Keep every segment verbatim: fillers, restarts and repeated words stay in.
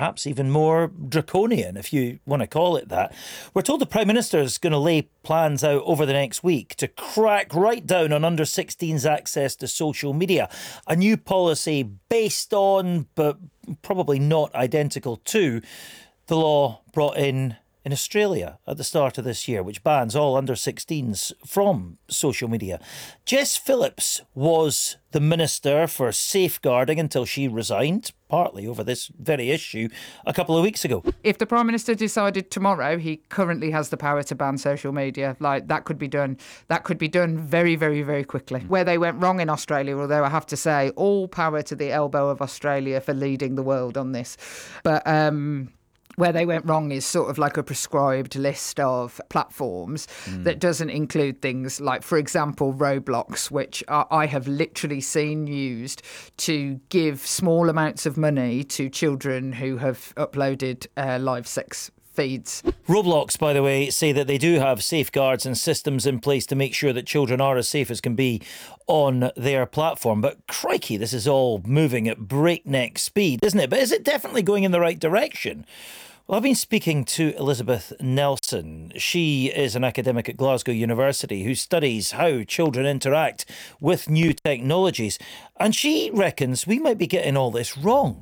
perhaps even more draconian, if you want to call it that. We're told the Prime Minister is going to lay plans out over the next week to crack right down on under sixteens access to social media. A new policy based on, but probably not identical to, the law brought in in Australia at the start of this year, which bans all under sixteens from social media. Jess Phillips was the Minister for Safeguarding until she resigned, partly over this very issue, a couple of weeks ago. If the Prime Minister decided tomorrow, he currently has the power to ban social media. Like, that could be done. That could be done very, very, very quickly. Where they went wrong in Australia, although I have to say, all power to the elbow of Australia for leading the world on this. But, um... where they went wrong is sort of like a prescribed list of platforms mm. that doesn't include things like, for example, Roblox, which I have literally seen used to give small amounts of money to children who have uploaded uh, live sex feeds. Roblox, by the way, say that they do have safeguards and systems in place to make sure that children are as safe as can be on their platform. But crikey, this is all moving at breakneck speed, isn't it? But is it definitely going in the right direction? Well, I've been speaking to Elizabeth Nelson. She is an academic at Glasgow University who studies how children interact with new technologies. And she reckons we might be getting all this wrong.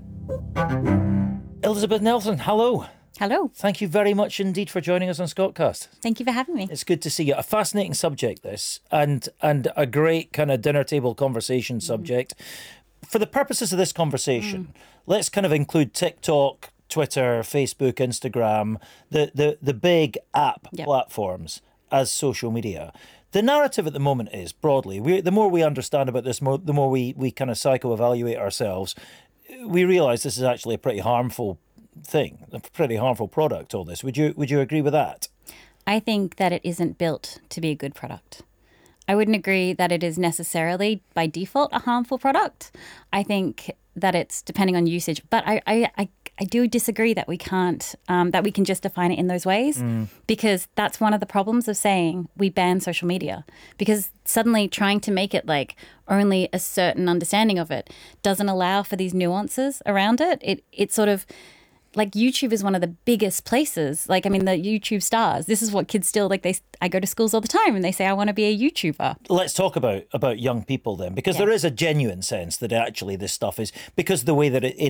Elizabeth Nelson, hello. Hello. Thank you very much indeed for joining us on Scottcast. Thank you for having me. It's good to see you. A fascinating subject, this, and and a great kind of dinner table conversation subject. Mm. For the purposes of this conversation, mm. let's kind of include TikTok, Twitter, Facebook, Instagram, the, the, the big app yep. platforms as social media. The narrative at the moment is, broadly, we, the more we understand about this, more, the more we, we kind of psycho-evaluate ourselves, we realise this is actually a pretty harmful thing, a pretty harmful product, all this. Would you would you agree with that? I think that it isn't built to be a good product. I wouldn't agree that it is necessarily by default a harmful product. I think that it's depending on usage. But I I, I, I do disagree that we can't, um, that we can just define it in those ways mm. because that's one of the problems of saying we ban social media, because suddenly trying to make it like only a certain understanding of it doesn't allow for these nuances around it. It it sort of... Like YouTube is one of the biggest places. Like, I mean, the YouTube stars. This is what kids still like. They, I go to schools all the time, and they say, "I want to be a YouTuber." Let's talk about about young people then, because yeah. there is a genuine sense that actually this stuff is, because of the way that it, it